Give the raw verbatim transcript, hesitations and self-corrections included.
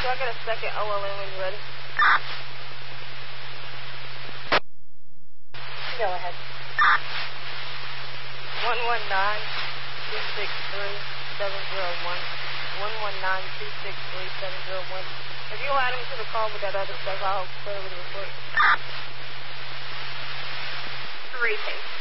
I get a second O L N when you're ready? Go ahead. one one nine, two six three, seven zero one. one one nine, two six three, seven zero one. If you add him to the call with that other stuff, I'll clear with the report. Three, please.